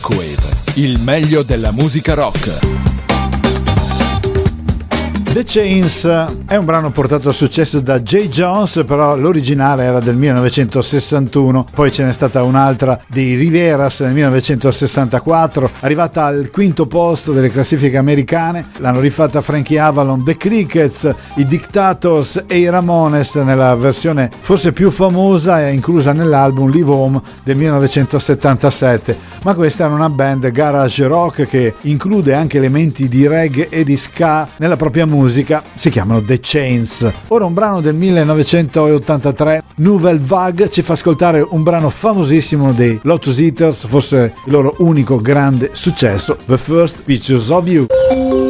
Wave, il meglio della musica rock. The Chains è un brano portato a successo da Jay Jones, però l'originale era del 1961, poi ce n'è stata un'altra dei Riveras nel 1964, arrivata al quinto posto delle classifiche americane. L'hanno rifatta Frankie Avalon, The Crickets, i Dictators e i Ramones nella versione forse più famosa e inclusa nell'album Live Home del 1977, ma questa era una band garage rock che include anche elementi di reggae e di ska nella propria musica. Si chiamano The Chains. Ora un brano del 1983, Nouvelle Vague, ci fa ascoltare un brano famosissimo dei Lotus Eaters, forse il loro unico grande successo, The First Pictures of You.